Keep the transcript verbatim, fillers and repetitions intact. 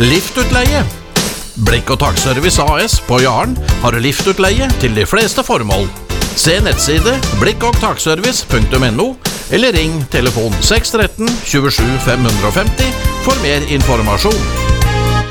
Liftutleie. Blikk og takservice A S på Jaren har liftutleie til de fleste formål. Se nettside blikk og takservice punktum no eller ring telefon seks ett tre, to sju fem fem zero for mer informasjon.